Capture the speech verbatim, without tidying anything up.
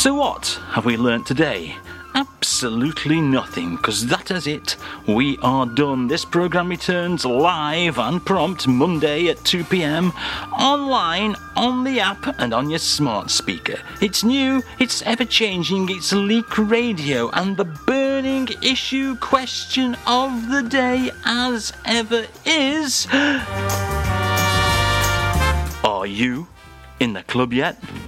So what have we learnt today? Absolutely nothing, because that is it. We are done. This programme returns live and prompt Monday at two p.m. online, on the app and on your smart speaker. It's new, it's ever-changing, it's Leak Radio, and the burning issue question of the day as ever is... Are you in the club yet?